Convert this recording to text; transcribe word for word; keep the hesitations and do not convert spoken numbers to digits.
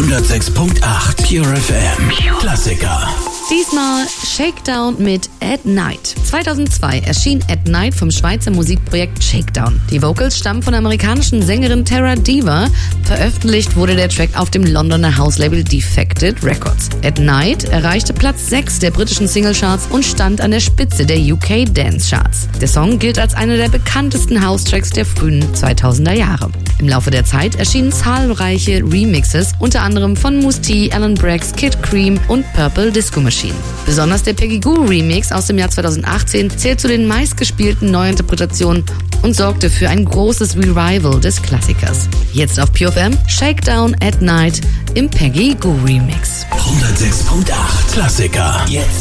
hundertsechs Komma acht Pure F M. Klassiker. Diesmal Shakedown mit At Night. zweitausendzwei erschien At Night vom Schweizer Musikprojekt Shakedown. Die Vocals stammen von der amerikanischen Sängerin Terra Diva. Veröffentlicht wurde der Track auf dem Londoner House-Label Defected Records. At Night erreichte Platz sechs der britischen Singlecharts und stand an der Spitze der U K Dance Charts. Der Song gilt als einer der bekanntesten House-Tracks der frühen zweitausender Jahre. Im Laufe der Zeit erschienen zahlreiche Remixes, unter anderem von Mousse T, Alan Braxe, Kid Cream und Purple Disco Machine. Besonders der Peggy Gou Remix aus dem Jahr zweitausendachtzehn zählt zu den meistgespielten Neuinterpretationen und sorgte für ein großes Revival des Klassikers. Jetzt auf Pure F M, Shakedown at Night im Peggy Gou Remix. hundertsechs Komma acht Klassiker. Jetzt.